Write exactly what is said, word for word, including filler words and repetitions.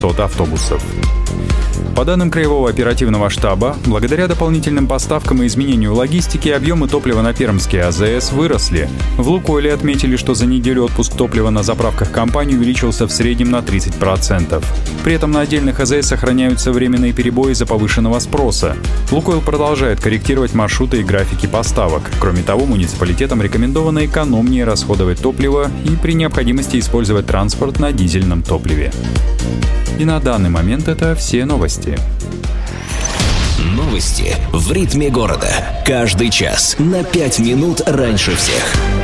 автобусов. По данным Краевого оперативного штаба, благодаря дополнительным поставкам и изменению логистики, объемы топлива на Пермские АЗС выросли. В «Лукойле» отметили, что за неделю отпуск топлива на заправках компании увеличился в среднем на тридцать процентов. При этом на отдельных АЗС сохраняются временные перебои из-за повышенного спроса. «Лукойл» продолжает корректировать маршруты и графики поставок. Кроме того, муниципалитетам рекомендовано экономнее расходовать топливо и при необходимости использовать транспорт на дизельном топливе. И на данный момент это все новости. Новости в ритме города. Каждый час на пять минут раньше всех.